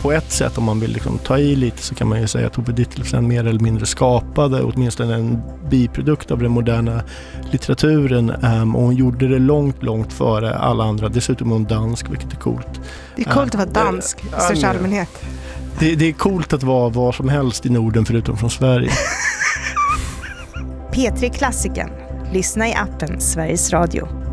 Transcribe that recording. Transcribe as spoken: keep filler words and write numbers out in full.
på ett sätt, om man vill liksom ta i lite, så kan man ju säga att Tove Ditlevsen mer eller mindre skapade åtminstone en biprodukt av den moderna litteraturen, um, och hon gjorde det långt, långt före alla andra. Dessutom är hon dansk, vilket är coolt. Det är coolt uh, att vara dansk i största allmänhet. Det, det är coolt att vara var som helst i Norden förutom från Sverige. P tre Klassiken. Lyssna i appen Sveriges Radio.